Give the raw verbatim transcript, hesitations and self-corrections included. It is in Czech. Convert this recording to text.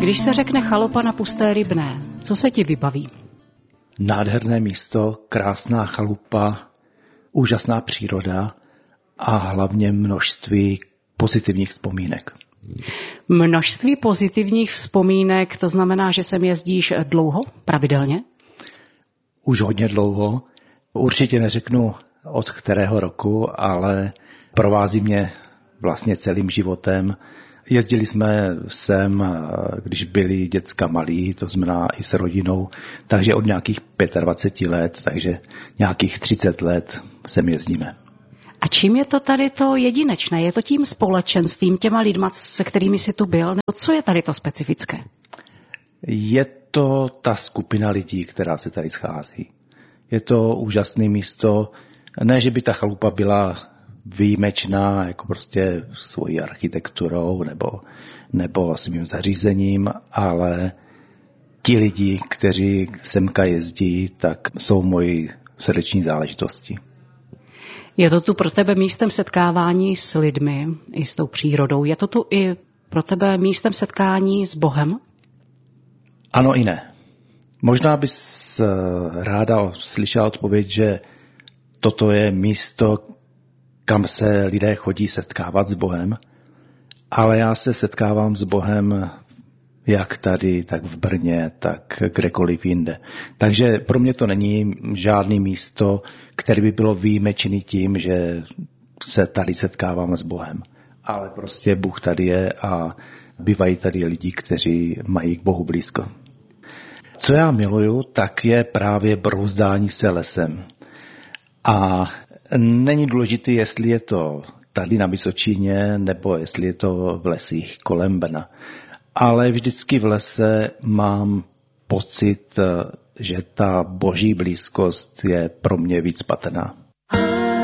Když se řekne chalupa na Pusté Rybné, co se ti vybaví? Nádherné místo, krásná chalupa, úžasná příroda a hlavně množství pozitivních vzpomínek. Množství pozitivních vzpomínek, to znamená, že sem jezdíš dlouho, pravidelně? Už hodně dlouho. Určitě neřeknu od kterého roku, ale provází mě vlastně celým životem. Jezdili jsme sem, když byli děcka malí, to znamená i s rodinou, takže od nějakých dvacet pět let, takže nějakých třicet let sem jezdíme. A čím je to tady to jedinečné? Je to tím společenstvím, těma lidma, se kterými jsi tu byl? Nebo co je tady to specifické? Je to ta skupina lidí, která se tady schází. Je to úžasné místo. Ne, že by ta chalupa byla výjimečná, jako prostě svojí architekturou nebo, nebo svým zařízením, ale ti lidi, kteří semka jezdí, tak jsou moji srdeční záležitosti. Je to tu pro tebe místem setkávání s lidmi i s tou přírodou? Je to tu i pro tebe místem setkání s Bohem? Ano i ne. Možná bys ráda slyšela odpověď, že toto je místo, kam se lidé chodí setkávat s Bohem, ale já se setkávám s Bohem jak tady, tak v Brně, tak kdekoliv jinde. Takže pro mě to není žádné místo, které by bylo výjimečné tím, že se tady setkávám s Bohem. Ale prostě Bůh tady je a bývají tady lidi, kteří mají k Bohu blízko. Co já miluju, tak je právě brouzdání se lesem. A není důležité, jestli je to tady na Vysočině, nebo jestli je to v lesích kolem Brna. Ale vždycky v lese mám pocit, že ta boží blízkost je pro mě víc patrná.